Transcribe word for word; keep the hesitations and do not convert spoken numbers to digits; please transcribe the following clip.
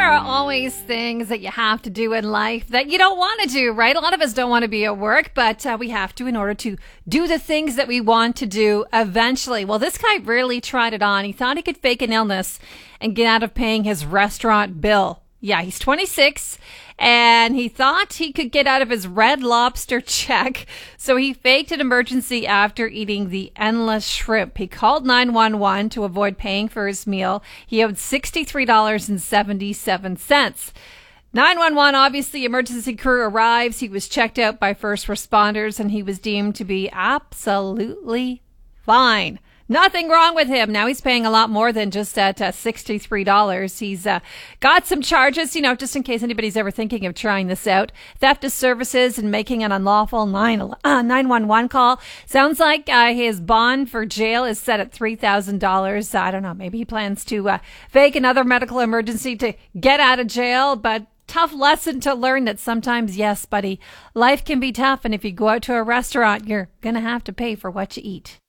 are always things that you have to do in life that you don't want to do, right? A lot of us don't want to be at work, but uh, we have to in order to do the things that we want to do eventually. Well, this guy really tried it on. He thought he could fake an illness and get out of paying his restaurant bill. Yeah, he's twenty-six, and he thought he could get out of his Red Lobster check, so he faked an emergency after eating the endless shrimp. He called nine one one to avoid paying for his meal. He owed sixty-three dollars and seventy-seven cents. nine one one, obviously, emergency crew arrives. He was checked out by first responders, and he was deemed to be absolutely fine. Nothing wrong with him. Now he's paying a lot more than just that uh, sixty-three dollars. He's uh, got some charges, you know, just in case anybody's ever thinking of trying this out. Theft of services and making an unlawful nine one one call. Sounds like uh, his bond for jail is set at three thousand dollars. I don't know. Maybe he plans to uh, fake another medical emergency to get out of jail, but tough lesson to learn that sometimes, yes, buddy, life can be tough. And if you go out to a restaurant, you're going to have to pay for what you eat.